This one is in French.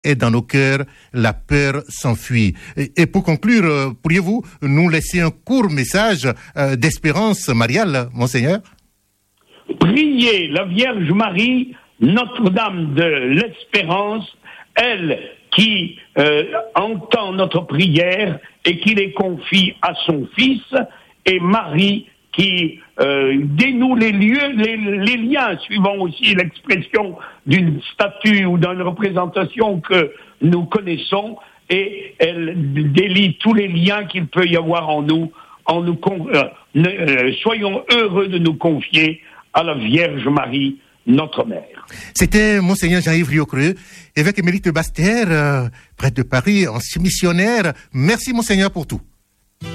est dans nos cœurs, la peur s'enfuit. Et pour conclure, pourriez-vous nous laisser un court message d'espérance mariale, Monseigneur? Priez la Vierge Marie, Notre-Dame de l'Espérance, elle qui entend notre prière et qui les confie à son Fils, et Marie qui dénoue les liens, suivant aussi l'expression d'une statue ou d'une représentation que nous connaissons, et elle délie tous les liens qu'il peut y avoir en nous. Soyons heureux de nous confier à la Vierge Marie, notre mère. C'était Monseigneur Jean-Yves Riocreux, évêque émérite de Basse-Terre, prêtre de Paris, ancien missionnaire. Merci Monseigneur pour tout.